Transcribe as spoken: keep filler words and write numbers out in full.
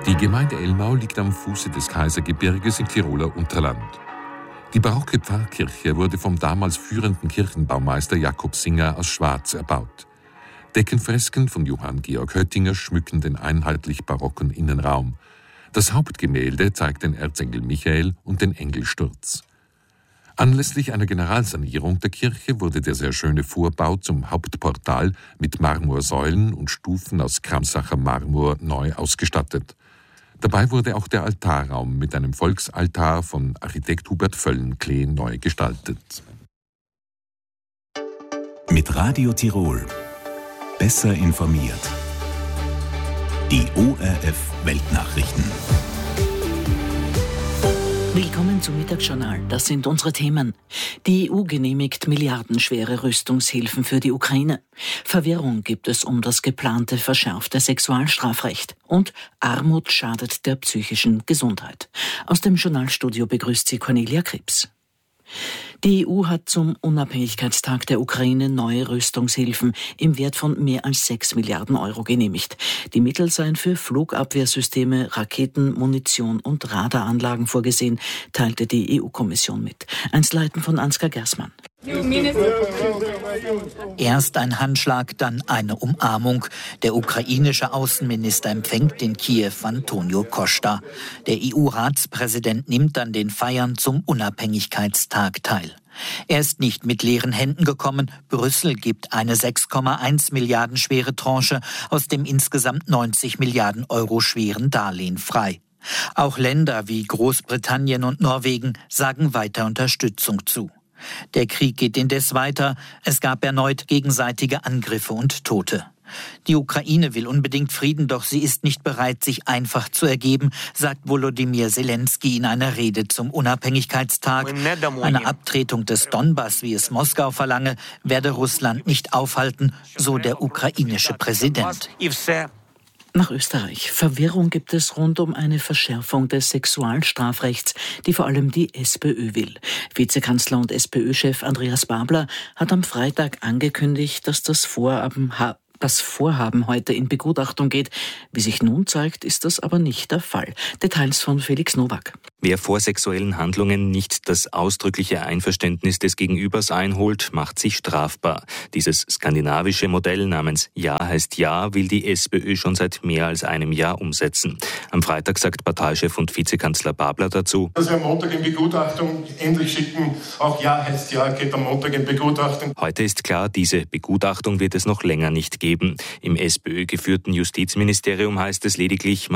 Die Gemeinde Elmau liegt am Fuße des Kaisergebirges im Tiroler Unterland. Die barocke Pfarrkirche wurde vom damals führenden Kirchenbaumeister Jakob Singer aus Schwarz erbaut. Deckenfresken von Johann Georg Höttinger schmücken den einheitlich barocken Innenraum. Das Hauptgemälde zeigt den Erzengel Michael und den Engelsturz. Anlässlich einer Generalsanierung der Kirche wurde der sehr schöne Vorbau zum Hauptportal mit Marmorsäulen und Stufen aus Kramsacher Marmor neu ausgestattet. Dabei wurde auch der Altarraum mit einem Volksaltar von Architekt Hubert Völlenklee neu gestaltet. Mit Radio Tirol besser informiert. Die O R F Weltnachrichten. Willkommen zum Mittagsjournal. Das sind unsere Themen. Die E U genehmigt milliardenschwere Rüstungshilfen für die Ukraine. Verwirrung gibt es um das geplante verschärfte Sexualstrafrecht. Und Armut schadet der psychischen Gesundheit. Aus dem Journalstudio begrüßt sie Cornelia Krebs. Die E U hat zum Unabhängigkeitstag der Ukraine neue Rüstungshilfen im Wert von mehr als sechs Milliarden Euro genehmigt. Die Mittel seien für Flugabwehrsysteme, Raketen, Munition und Radaranlagen vorgesehen, teilte die E U-Kommission mit. Einzelheiten von Ansgar Gersmann. Erst ein Handschlag, dann eine Umarmung. Der ukrainische Außenminister empfängt in Kiew Antonio Costa. Der E U-Ratspräsident nimmt an den Feiern zum Unabhängigkeitstag teil. Er ist nicht mit leeren Händen gekommen. Brüssel gibt eine sechs Komma eins Milliarden schwere Tranche aus dem insgesamt neunzig Milliarden Euro schweren Darlehen frei. Auch Länder wie Großbritannien und Norwegen sagen weiter Unterstützung zu. Der Krieg geht indes weiter. Es gab erneut gegenseitige Angriffe und Tote. Die Ukraine will unbedingt Frieden, doch sie ist nicht bereit, sich einfach zu ergeben, sagt Volodymyr Zelensky in einer Rede zum Unabhängigkeitstag. Eine Abtretung des Donbass, wie es Moskau verlange, werde Russland nicht aufhalten, so der ukrainische Präsident. Nach Österreich. Verwirrung gibt es rund um eine Verschärfung des Sexualstrafrechts, die vor allem die SPÖ will. Vizekanzler und SPÖ-Chef Andreas Babler hat am Freitag angekündigt, dass das Vorhaben ha- Das Vorhaben heute in Begutachtung geht. Wie sich nun zeigt, ist das aber nicht der Fall. Details von Felix Nowak. Wer vor sexuellen Handlungen nicht das ausdrückliche Einverständnis des Gegenübers einholt, macht sich strafbar. Dieses skandinavische Modell namens Ja heißt Ja will die SPÖ schon seit mehr als einem Jahr umsetzen. Am Freitag sagt Parteichef und Vizekanzler Babler dazu: Dass wir am Montag in Begutachtung endlich schicken, auch Ja heißt Ja, geht am Montag in Begutachtung. Heute ist klar, diese Begutachtung wird es noch länger nicht geben. Im SPÖ-geführten Justizministerium heißt es lediglich,